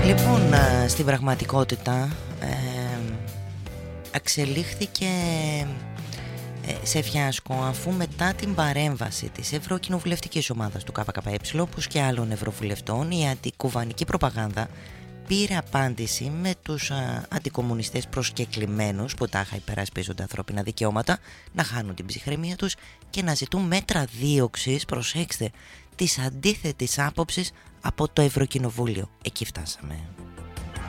Λοιπόν, στην πραγματικότητα εξελίχθηκε σε φιάσκο, αφού μετά την παρέμβαση της Ευρωκοινοβουλευτικής ομάδας του ΚΚΕ, όπως και άλλων ευρωβουλευτών, η αντικουβανική προπαγάνδα πήρε απάντηση με τους αντικομμουνιστές προσκεκλημένους που τάχα υπερασπίζονται ανθρώπινα δικαιώματα να χάνουν την ψυχραιμία τους και να ζητούν μέτρα δίωξης, προσέξτε, της αντίθετης άποψης από το Ευρωκοινοβούλιο. Εκεί φτάσαμε.